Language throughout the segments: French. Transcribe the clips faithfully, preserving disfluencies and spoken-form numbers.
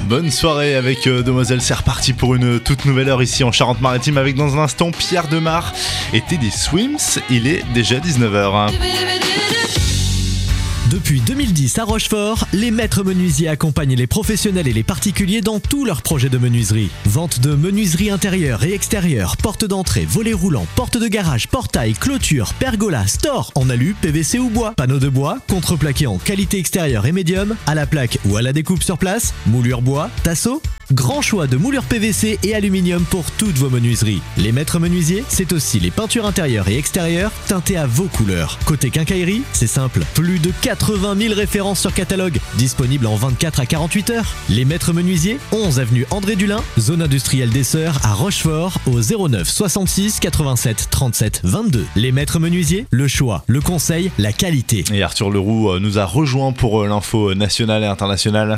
Bonne soirée avec euh, Demoiselle, c'est reparti pour une toute nouvelle heure ici en Charente-Maritime avec dans un instant Pierre Demar et Teddy Swims. Il est déjà dix-neuf heures. Depuis deux mille dix à Rochefort, les maîtres menuisiers accompagnent les professionnels et les particuliers dans tous leurs projets de menuiserie. Vente de menuiserie intérieure et extérieure, porte d'entrée, volets roulants, porte de garage, portail, clôture, pergola, store en alu, P V C ou bois, panneaux de bois, contreplaqué en qualité extérieure et médium, à la plaque ou à la découpe sur place, moulure bois, tasseau. Grand choix de moulures P V C et aluminium pour toutes vos menuiseries. Les maîtres menuisiers, c'est aussi les peintures intérieures et extérieures teintées à vos couleurs. Côté quincaillerie, c'est simple, plus de quatre-vingt mille références sur catalogue, disponibles en vingt-quatre à quarante-huit heures. Les maîtres menuisiers, onze avenue André Dulin, zone industrielle des Sœurs à Rochefort, au zéro neuf soixante-six quatre-vingt-sept trente-sept vingt-deux. Les maîtres menuisiers, le choix, le conseil, la qualité. Et Arthur Leroux nous a rejoint pour l'info nationale et internationale.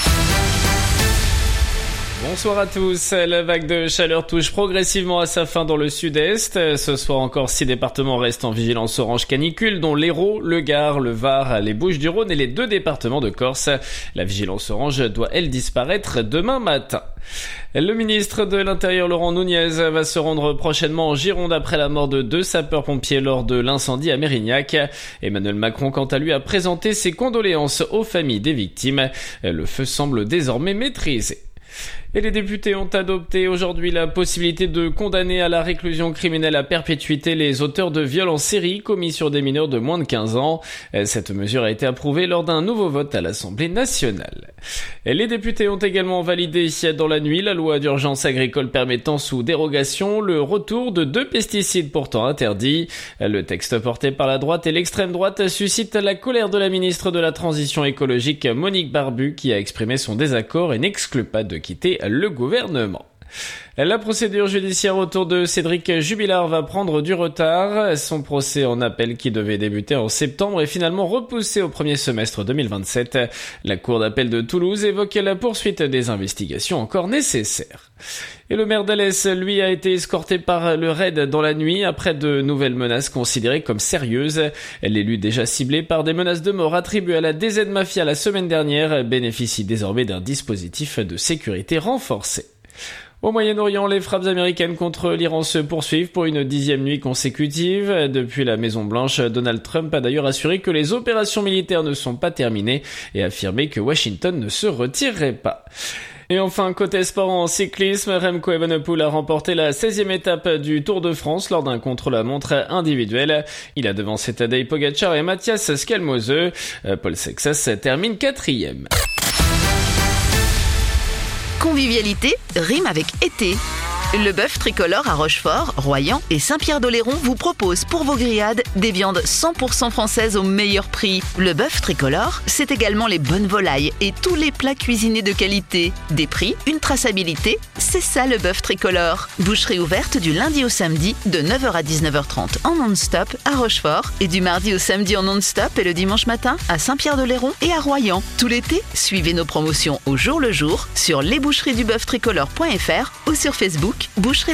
Bonsoir à tous. La vague de chaleur touche progressivement à sa fin dans le sud-est. Ce soir encore, six départements restent en vigilance orange canicule, dont l'Hérault, le Gard, le Var, les Bouches-du-Rhône et les deux départements de Corse. La vigilance orange doit, elle, disparaître demain matin. Le ministre de l'Intérieur Laurent Nunez va se rendre prochainement en Gironde après la mort de deux sapeurs-pompiers lors de l'incendie à Mérignac. Emmanuel Macron, quant à lui, a présenté ses condoléances aux familles des victimes. Le feu semble désormais maîtrisé. Et les députés ont adopté aujourd'hui la possibilité de condamner à la réclusion criminelle à perpétuité les auteurs de viols en série commis sur des mineurs de moins de quinze ans. Cette mesure a été approuvée lors d'un nouveau vote à l'Assemblée nationale. Et les députés ont également validé dans la nuit la loi d'urgence agricole permettant sous dérogation le retour de deux pesticides pourtant interdits. Le texte porté par la droite et l'extrême droite suscite la colère de la ministre de la Transition écologique Monique Barbu qui a exprimé son désaccord et n'exclut pas de quitter le gouvernement. La procédure judiciaire autour de Cédric Jubilard va prendre du retard. Son procès en appel qui devait débuter en septembre est finalement repoussé au premier semestre deux mille vingt-sept. La cour d'appel de Toulouse évoque la poursuite des investigations encore nécessaires. Et le maire d'Alès, lui, a été escorté par le raid dans la nuit après de nouvelles menaces considérées comme sérieuses. L'élu déjà ciblé par des menaces de mort attribuées à la D Z Mafia la semaine dernière bénéficie désormais d'un dispositif de sécurité renforcé. Au Moyen-Orient, les frappes américaines contre l'Iran se poursuivent pour une dixième nuit consécutive. Depuis la Maison-Blanche, Donald Trump a d'ailleurs assuré que les opérations militaires ne sont pas terminées et affirmé que Washington ne se retirerait pas. Et enfin, côté sport en cyclisme, Remco Evenepoel a remporté la seizième étape du Tour de France lors d'un contre-la-montre individuel. Il a devancé Tadej Pogacar et Matthias Skelmose. Paul Sexas termine quatrième. Convivialité rime avec été. Le bœuf tricolore à Rochefort, Royan et Saint-Pierre-d'Oléron vous propose pour vos grillades des viandes cent pour cent françaises au meilleur prix. Le bœuf tricolore, c'est également les bonnes volailles et tous les plats cuisinés de qualité. Des prix, une traçabilité, c'est ça le bœuf tricolore. Boucherie ouverte du lundi au samedi de neuf heures à dix-neuf heures trente en non-stop à Rochefort et du mardi au samedi en non-stop et le dimanche matin à Saint-Pierre-d'Oléron et à Royan. Tout l'été, suivez nos promotions au jour le jour sur lesboucheries du bœuf tricolore point f r ou sur Facebook. Boucherie